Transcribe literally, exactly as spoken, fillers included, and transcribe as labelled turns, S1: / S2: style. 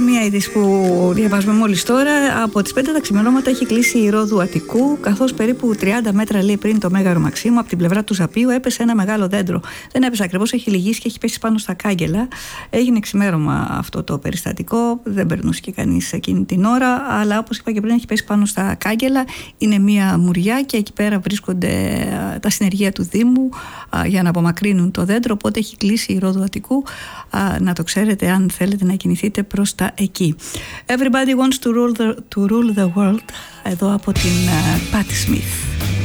S1: Και μία είδηση που διαβάζουμε μόλις τώρα. Από τις πέντε τα ξημερώματα έχει κλείσει η Ρόδου Αττικού, καθώς περίπου τριάντα μέτρα λέει πριν το Μέγαρο Μαξίμου, από την πλευρά του Ζαπίου, έπεσε ένα μεγάλο δέντρο. Δεν έπεσε ακριβώς, έχει λυγίσει και έχει πέσει πάνω στα κάγκελα. Έγινε ξημέρωμα αυτό το περιστατικό. Δεν περνούσε και κανείς εκείνη την ώρα, αλλά όπως είπα και πριν, έχει πέσει πάνω στα κάγκελα. Είναι μία μουριά και εκεί πέρα βρίσκονται τα συνεργεία του Δήμου για να απομακρύνουν το δέντρο. Οπότε έχει κλείσει η Ρόδου Αττικού. Να το ξέρετε, αν θέλετε να κινηθείτε προς τα εκεί. Everybody wants to rule the, to rule the world. Εδώ από την uh, Patti Smith.